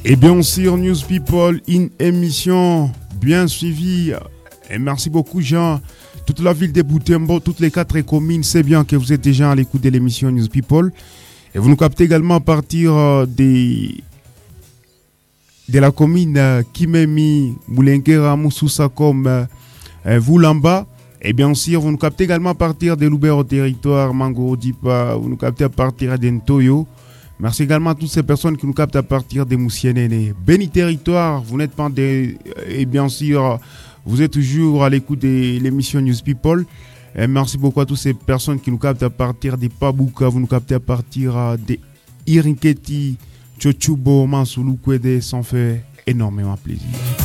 Et bien sûr, News People, une émission bien suivie. Et merci beaucoup, Jean. Toute la ville de Boutembo, toutes les 4 communes, c'est bien que vous êtes déjà à l'écoute de l'émission News People. Et vous nous captez également à partir de la commune Kimemi, Moulenkera, Moussoussa comme Voulamba. Et bien sûr, vous nous captez également à partir de Loubert au territoire, Mango, Dipa, vous nous captez à partir d'Entoyo. Merci également à toutes ces personnes qui nous captent à partir des Moussienene. Béni territoire, vous n'êtes pas des... Et bien sûr, vous êtes toujours à l'écoute de l'émission News People. Et merci beaucoup à toutes ces personnes qui nous captent à partir des Pabouka, vous nous captez à partir des Irinketi, Chochubo, Mansoulou, Kwede, ça fait énormément plaisir.